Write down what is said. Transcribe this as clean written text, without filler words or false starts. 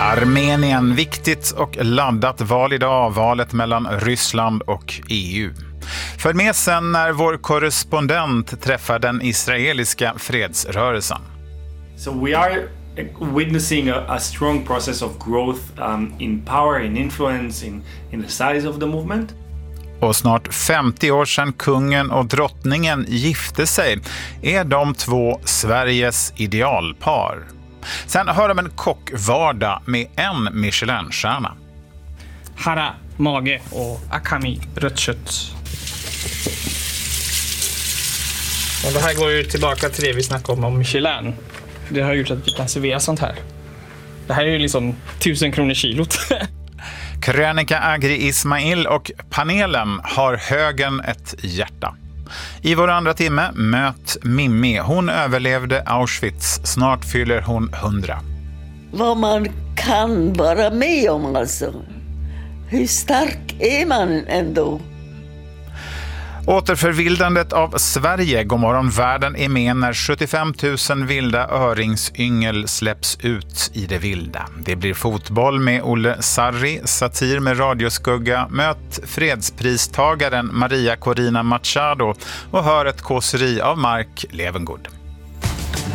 Armenien, viktigt och laddat val idag, valet mellan Ryssland och EU. Följ med sen när vår korrespondent träffar den israeliska fredsrörelsen. So we are witnessing a strong process of growth in power, in influence, in the size of the movement. Och snart 50 år sedan kungen och drottningen gifte sig är de två Sveriges idealpar. Sen hör de en kockvardag med en Michelin-stjärna. Hara, mage och akami, rött kött. Och det här går ju tillbaka till det vi snackade om Michelin. Det har gjort att vi kan servera sånt här. Det här är ju liksom 1000 kronor kilot. Krönika Agri Ismail och panelen har högen ett hjärta. I vår andra timme möt Mimmi. Hon överlevde Auschwitz. Snart fyller hon 100. Vad man kan vara med om alltså. Hur stark är man ändå? Återförvildandet av Sverige. Godmorgon, världen är med när 75 000 vilda öringsyngel släpps ut i det vilda. Det blir fotboll med Olle Sarri, satir med radioskugga, möt fredspristagaren Maria Corina Machado och hör ett kåseri av Mark Levengood.